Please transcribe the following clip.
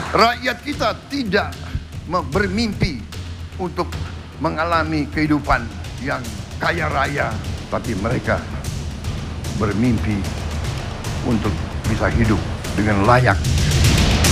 Rakyat kita tidak bermimpi untuk mengalami kehidupan yang kaya raya, tapi mereka bermimpi untuk bisa hidup dengan layak.